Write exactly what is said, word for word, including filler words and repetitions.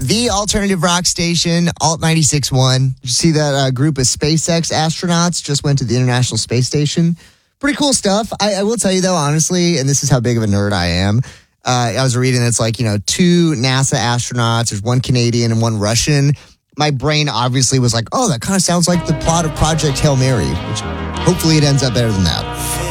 The alternative rock station, Alt ninety-six point one. Did you see that uh, group of SpaceX astronauts just went to the International Space Station? Pretty cool stuff. I, I will tell you, though, honestly, and this is how big of a nerd I am. Uh, I was reading it's like, you know, two NASA astronauts. There's one Canadian and one Russian. My brain obviously was like, oh, that kind of sounds like the plot of Project Hail Mary, which hopefully it ends up better than that.